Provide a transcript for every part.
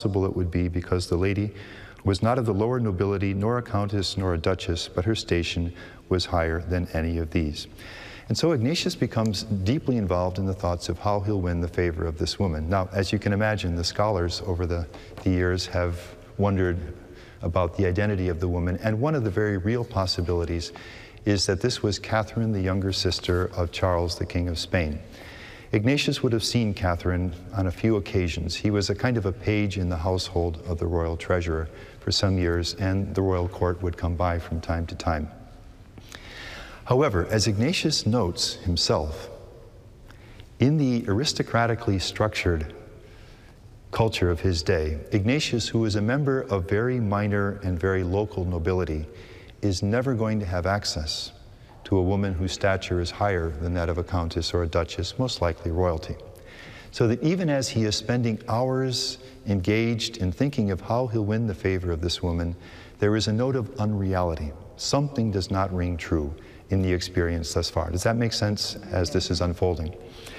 it would be, because the lady was not of the lower nobility, nor a countess, nor a duchess, but her station was higher than any of these. And so Ignatius becomes deeply involved in the thoughts of how he'll win the favor of this woman. Now, as you can imagine, the scholars over the years have wondered about the identity of the woman, and one of the very real possibilities is that this was Catherine, the younger sister of Charles, the King of Spain. Ignatius would have seen Catherine on a few occasions. He was a kind of a page in the household of the royal treasurer for some years, and the royal court would come by from time to time. However, as Ignatius notes himself, in the aristocratically structured culture of his day, Ignatius, who was a member of very minor and very local nobility, is never going to have access to a woman whose stature is higher than that of a countess or a duchess, most likely royalty. So that even as he is spending hours engaged in thinking of how he'll win the favor of this woman, there is a note of unreality. Something does not ring true in the experience thus far. Does that make sense as this is unfolding?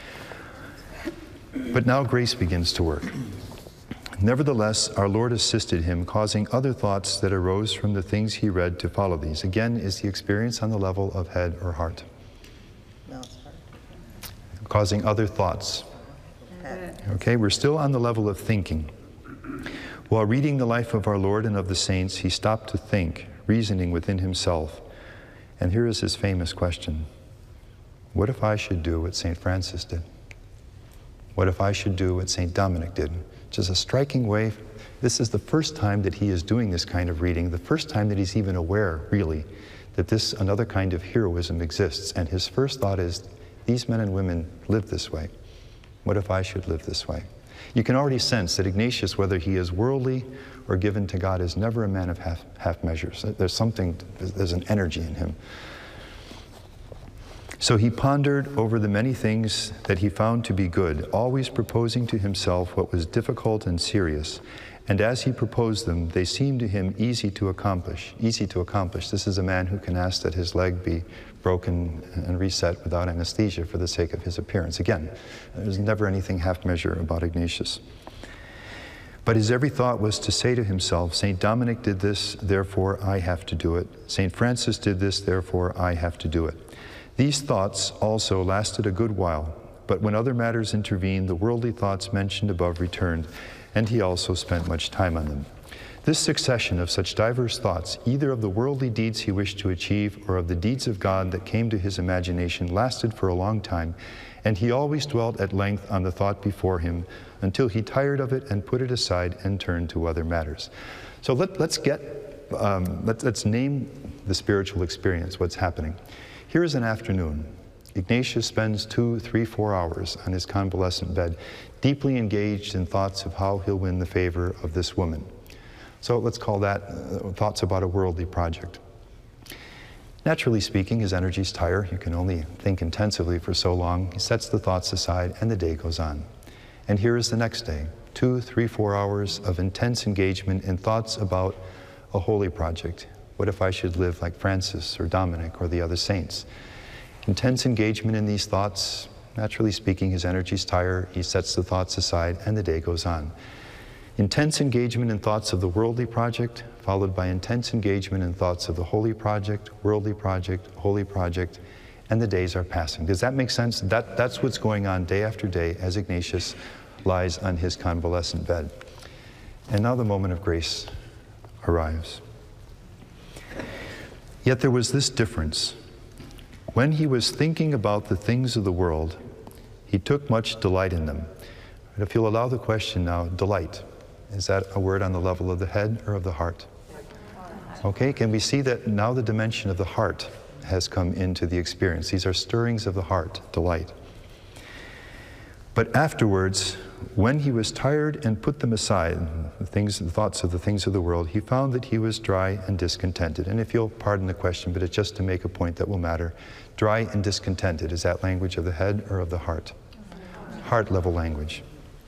But now grace begins to work. Nevertheless, our Lord assisted him, causing other thoughts that arose from the things he read to follow these. Again, is the experience on the level of head or heart? No, it's heart. Causing other thoughts. Okay, we're still on the level of thinking. While reading the life of our Lord and of the saints, he stopped to think, reasoning within himself. And here is his famous question: what if I should do what St. Francis did? What if I should do what St. Dominic did? Which is a striking way. This is the first time that he is doing this kind of reading, the first time that he's even aware, really, that this another kind of heroism exists. And his first thought is, these men and women live this way. What if I should live this way? You can already sense that Ignatius, whether he is worldly or given to God, is never a man of half measures. There's an energy in him. So he pondered over the many things that he found to be good, always proposing to himself what was difficult and serious. And as he proposed them, they seemed to him easy to accomplish. Easy to accomplish. This is a man who can ask that his leg be broken and reset without anesthesia for the sake of his appearance. Again, there's never anything half measure about Ignatius. But his every thought was to say to himself, St. Dominic did this, therefore I have to do it. St. Francis did this, therefore I have to do it. These thoughts also lasted a good while, but when other matters intervened, the worldly thoughts mentioned above returned, and he also spent much time on them. This succession of such diverse thoughts, either of the worldly deeds he wished to achieve or of the deeds of God that came to his imagination, lasted for a long time, and he always dwelt at length on the thought before him until he tired of it and put it aside and turned to other matters. So let's name the spiritual experience, what's happening. Here is an afternoon. Ignatius spends 2, 3, 4 hours on his convalescent bed, deeply engaged in thoughts of how he'll win the favor of this woman. So let's call that thoughts about a worldly project. Naturally speaking, his energies tire. You can only think intensively for so long. He sets the thoughts aside, and the day goes on. And here is the next day, 2, 3, 4 hours of intense engagement in thoughts about a holy project. What if I should live like Francis or Dominic or the other saints? Intense engagement in these thoughts. Naturally speaking, his energies tire. He sets the thoughts aside, and the day goes on. Intense engagement in thoughts of the worldly project, followed by intense engagement in thoughts of the holy project, worldly project, holy project, and the days are passing. Does that make sense? That's what's going on day after day as Ignatius lies on his convalescent bed. And now the moment of grace arrives. Yet there was this difference. When he was thinking about the things of the world, he took much delight in them. And if you'll allow the question now, delight. Is that a word on the level of the head or of the heart? Okay, can we see that now the dimension of the heart has come into the experience? These are stirrings of the heart, delight. But afterwards, when he was tired and put them aside, the thoughts of the things of the world, he found that he was dry and discontented. And if you'll pardon the question, but it's just to make a point that will matter. Dry and discontented, is that language of the head or of the heart? Heart level language.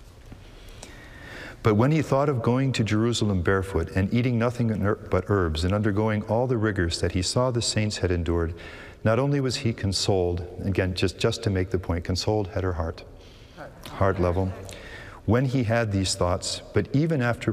But when he thought of going to Jerusalem barefoot and eating nothing but herbs and undergoing all the rigors that he saw the saints had endured, not only was he consoled, again, just to make the point, consoled head or heart? Heart level. When he had these thoughts, but even after